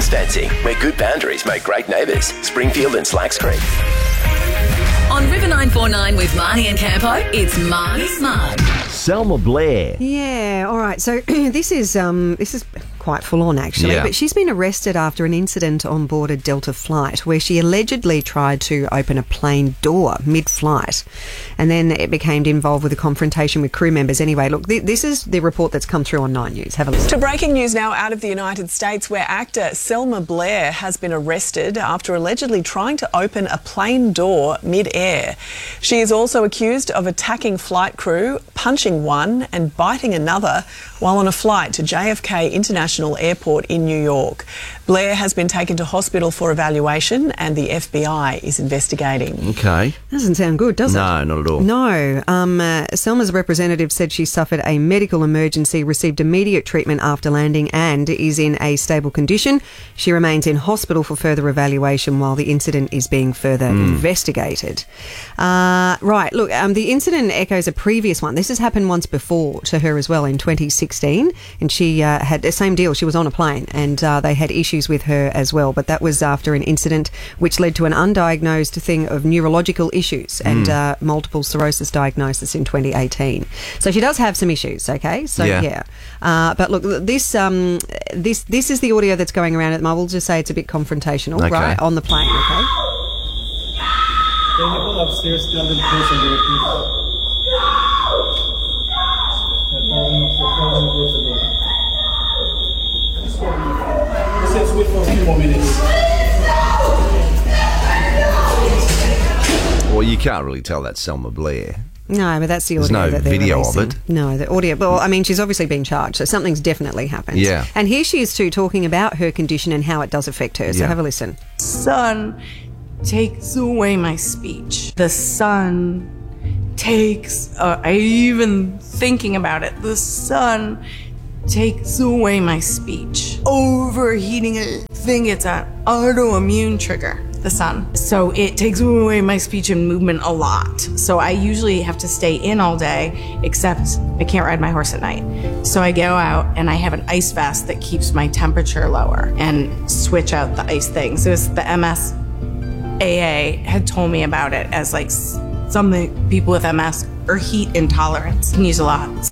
Hills Fencing, where good boundaries make great neighbours. Springfield and Slacks Creek. On River 949 with Marnie and Campo, it's Marnie's Mug. Selma Blair. Yeah, all right. So this is quite full on, actually. Yeah. But she's been arrested after an incident on board a Delta flight where she allegedly tried to open a plane door mid-flight, and then it became involved with a confrontation with crew members. Anyway, look, this is the report that's come through on 9 News. Have a listen. To breaking news now out of the United States, where actor Selma Blair has been arrested after allegedly trying to open a plane door mid-air. She is also accused of attacking flight crew, punching one and biting another while on a flight to JFK International Airport in New York. Blair has been taken to hospital for evaluation and the FBI is investigating. Okay. Doesn't sound good, does it? No, not at all. No. Selma's representative said she suffered a medical emergency, received immediate treatment after landing and is in a stable condition. She remains in hospital for further evaluation while the incident is being further investigated. Right, look, the incident echoes a previous one. This has happened once before to her as well in 2016, and she had the same deal. She was on a plane and they had issues with her as well, but that was after an incident which led to an undiagnosed thing of neurological issues and multiple sclerosis diagnosis in 2018. So she does have some issues, okay? So, yeah. But look, this is the audio that's going around at the moment. I will just say it's a bit confrontational, right, on the plane, okay? Can you go upstairs, tell them to close the door, please? Tell them to close the door. Let's wait for a few more minutes. Well, you can't really tell that's Selma Blair. No, but that's the audio. There's no that they're video releasing. of it. No, the audio. Well, I mean, she's obviously been charged, so something's definitely happened. Yeah. And here she is too, talking about her condition and how it does affect her. So have a listen. Sun takes away my speech. The sun takes, even thinking about it, the sun takes away my speech. Overheating, I think it's an autoimmune trigger, the sun. So it takes away my speech and movement a lot. So I usually have to stay in all day, except I can't ride my horse at night. So I go out and I have an ice vest that keeps my temperature lower and switch out the ice thing. So it's the MSAA had told me about it as like something people with MS or heat intolerance can use a lot.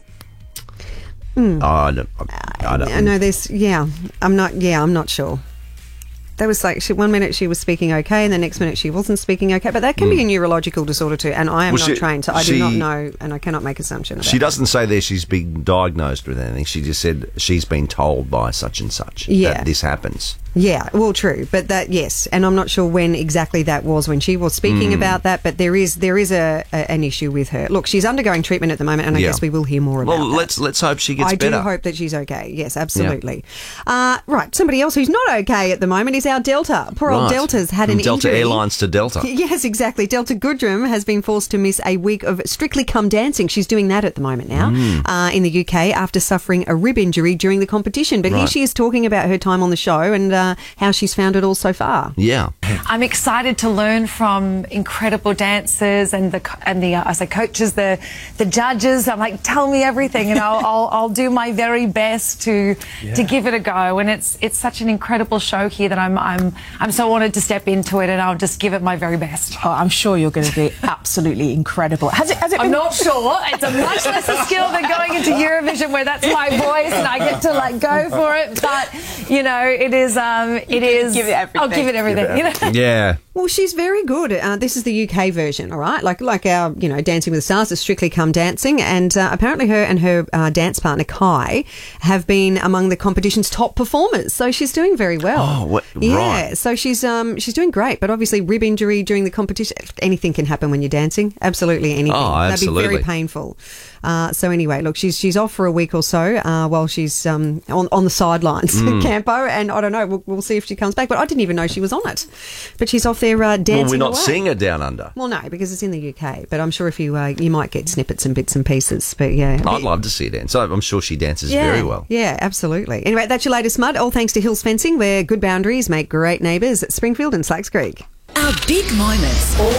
I don't know this. I'm not sure. That was like 1 minute she was speaking okay and the next minute she wasn't speaking okay. But that can be a neurological disorder too, and I am not trained, so I do not know, and I cannot make assumption about She doesn't say there she's been diagnosed with anything. She just said she's been told by such and such that this happens. Yeah, well, true, but that, yes, and I'm not sure when exactly that was when she was speaking about that, but there is an issue with her. Look, she's undergoing treatment at the moment, and I guess we will hear more about that. Let's hope she gets better. I do hope that she's okay. Yes, absolutely. Yeah. Right, somebody else who's not okay at the moment is our Delta. Poor old Delta's had an Delta injury. Airlines to Delta. Yes, exactly. Delta Goodrum has been forced to miss a week of Strictly Come Dancing. She's doing that at the moment now in the UK after suffering a rib injury during the competition. But here she is talking about her time on the show and how she's found it all so far. Yeah. I'm excited to learn from incredible dancers and the coaches, the judges. I'm like, tell me everything, and I'll do my very best to give it a go. And it's such an incredible show here that I'm so honoured to step into it, and I'll just give it my very best. Oh, I'm sure you're going to be absolutely incredible. Has it I'm not sure. It's a much lesser skill than going into Eurovision, where that's my voice and I get to like go for it. But you know, it is. Give it everything. I'll give it everything. You know? Yeah. Well, she's very good. This is the UK version, all right? Like our, Dancing with the Stars is Strictly Come Dancing, and apparently her and her dance partner Kai have been among the competition's top performers. So she's doing very well. Oh, right. So she's doing great, but obviously rib injury during the competition. Anything can happen when you're dancing. Absolutely anything. Oh, absolutely. That'd be very painful. So anyway, look, she's off for a week or so while she's on the sidelines, Campo, and I don't know. We'll see if she comes back. But I didn't even know she was on it. But she's off there dancing. Well, we're not away. seeing her down under. Well, no, because it's in the UK. But I'm sure if you might get snippets and bits and pieces. But yeah, I'd love to see her dance. I'm sure she dances very well. Yeah, absolutely. Anyway, that's your latest mud. All thanks to Hills Fencing, where good boundaries make great neighbours at Springfield and Slacks Creek. Our big moments.